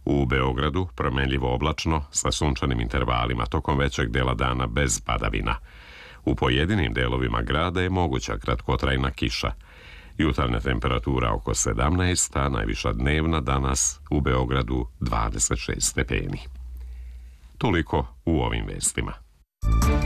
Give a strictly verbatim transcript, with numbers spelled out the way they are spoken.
U Beogradu promenljivo oblačno sa sunčanim intervalima tokom većeg dela dana bez padavina. U pojedinim delovima grada je moguća kratkotrajna kiša. Jutarnja temperatura oko sedamnaest, a najviša dnevna danas u Beogradu dvadeset šest stepeni. Toliko u ovim vestima.